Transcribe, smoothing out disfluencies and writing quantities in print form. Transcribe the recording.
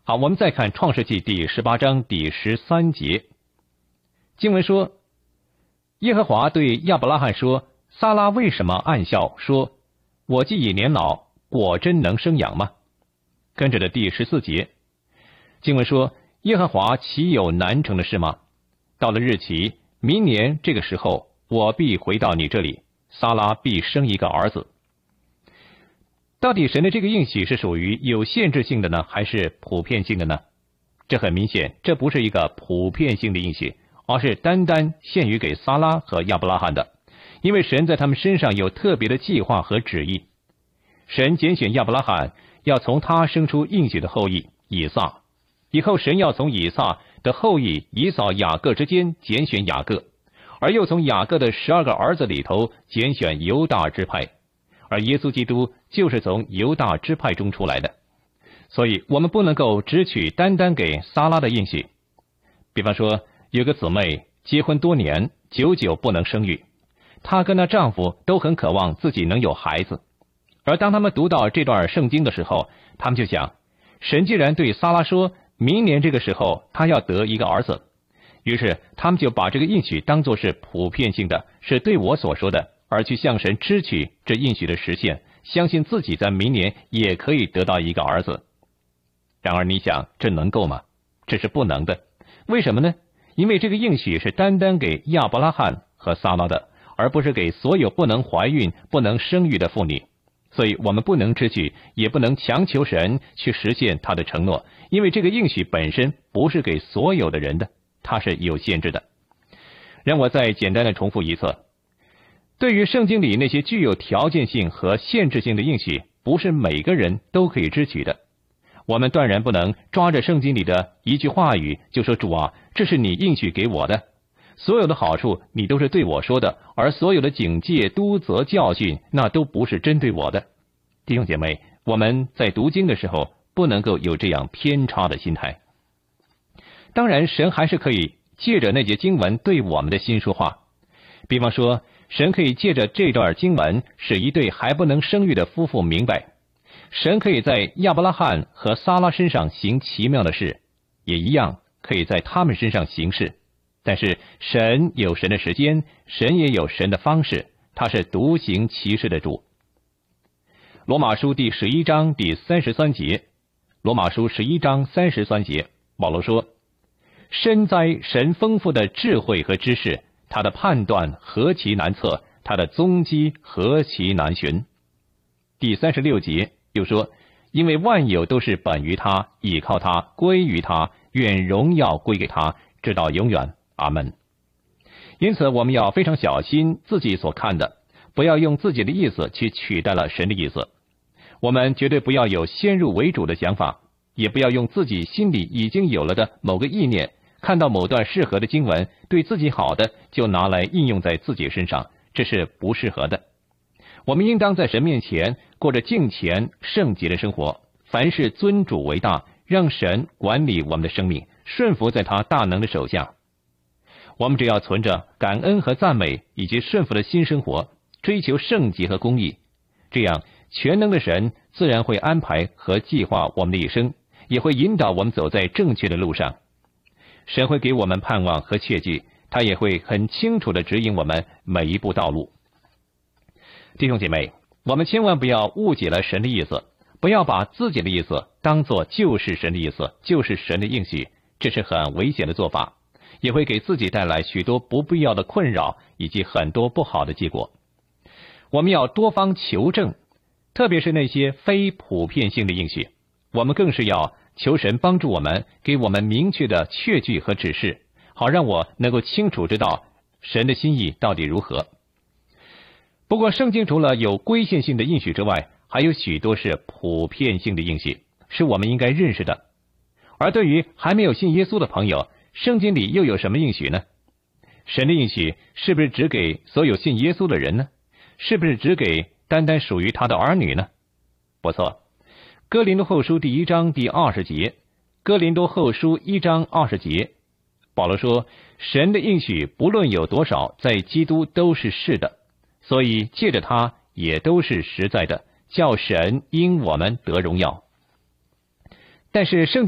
好，我们再看创世纪第18章第13节，经文说，耶和华对亚伯拉罕说，撒拉为什么暗笑，说，我既已年老，果真能生养吗？跟着的第14节，经文说，耶和华岂有难成的事吗？到了日期，明年这个时候，我必回到你这里，撒拉必生一个儿子。到底神的这个应许是属于有限制性的呢，还是普遍性的呢？这很明显，这不是一个普遍性的应许，而是单单限于给撒拉和亚伯拉罕的，因为神在他们身上有特别的计划和旨意。神拣选亚伯拉罕，要从他生出应许的后裔以撒，以后神要从以撒的后裔以扫雅各之间拣选雅各，而又从雅各的12个儿子里头拣选犹大支派，而耶稣基督就是从犹大支派中出来的。所以我们不能够只取单单给撒拉的应许。比方说，有个姊妹结婚多年，久久不能生育，她跟她丈夫都很渴望自己能有孩子。而当他们读到这段圣经的时候，他们就想，神既然对撒拉说明年这个时候他要得一个儿子，于是他们就把这个应许当作是普遍性的，是对我所说的，而去向神支取这应许的实现，相信自己在明年也可以得到一个儿子。然而你想，这能够吗？这是不能的。为什么呢？因为这个应许是单单给亚伯拉罕和撒拉的，而不是给所有不能怀孕、不能生育的妇女。所以我们不能支取，也不能强求神去实现他的承诺，因为这个应许本身不是给所有的人的，它是有限制的。让我再简单的重复一次，对于圣经里那些具有条件性和限制性的应许，不是每个人都可以支取的。我们断然不能抓着圣经里的一句话语就说，主啊，这是你应许给我的，所有的好处你都是对我说的，而所有的警戒、督责、教训，那都不是针对我的。弟兄姐妹，我们在读经的时候不能够有这样偏差的心态。当然，神还是可以借着那节经文对我们的心说话。比方说，神可以借着这段经文使一对还不能生育的夫妇明白，神可以在亚伯拉罕和撒拉身上行奇妙的事，也一样可以在他们身上行事。但是神有神的时间，神也有神的方式，他是独行其事的主。罗马书第11章第33节，罗马书11章33节，保罗说，深哉神丰富的智慧和知识，他的判断何其难测，他的踪迹何其难寻。第36节又说，因为万有都是本于他，倚靠他，归于他，愿荣耀归给他，直到永远。阿们。因此我们要非常小心自己所看的，不要用自己的意思去取代了神的意思。我们绝对不要有先入为主的想法，也不要用自己心里已经有了的某个意念，看到某段适合的经文，对自己好的就拿来应用在自己身上，这是不适合的。我们应当在神面前过着敬虔圣洁的生活，凡事尊主为大，让神管理我们的生命，顺服在他大能的手下。我们只要存着感恩和赞美以及顺服的新生活，追求圣洁和公义，这样全能的神自然会安排和计划我们的一生，也会引导我们走在正确的路上。神会给我们盼望和确据，他也会很清楚地指引我们每一步道路。弟兄姐妹，我们千万不要误解了神的意思，不要把自己的意思当作就是神的意思，就是神的应许，这是很危险的做法，也会给自己带来许多不必要的困扰以及很多不好的结果。我们要多方求证，特别是那些非普遍性的应许，我们更是要求神帮助我们，给我们明确的确据和指示，好让我能够清楚知道神的心意到底如何。不过圣经除了有规限性的应许之外，还有许多是普遍性的应许，是我们应该认识的。而对于还没有信耶稣的朋友，圣经里又有什么应许呢？神的应许是不是只给所有信耶稣的人呢？是不是只给单单属于他的儿女呢？不错，哥林多后书第1章第20节，哥林多后书1章20节，保罗说，神的应许不论有多少，在基督都是是的，所以借着他也都是实在的，叫神因我们得荣耀。但是圣